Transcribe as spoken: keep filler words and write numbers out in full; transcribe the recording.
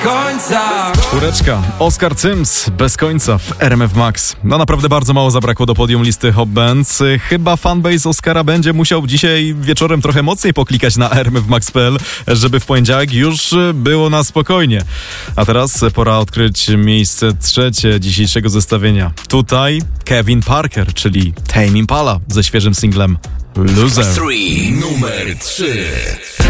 końca. Czwóreczka. Oscar Sims bez końca w R M F Max. No naprawdę bardzo mało zabrakło do podium listy Hot Bands. Chyba fanbase Oscara będzie musiał dzisiaj wieczorem trochę mocniej poklikać na r m f max kropka p l, żeby w poniedziałek już było na spokojnie. A teraz pora odkryć miejsce trzecie dzisiejszego zestawienia. Tutaj Kevin Parker, czyli Tame Impala ze świeżym singlem Loser. Numer trzy.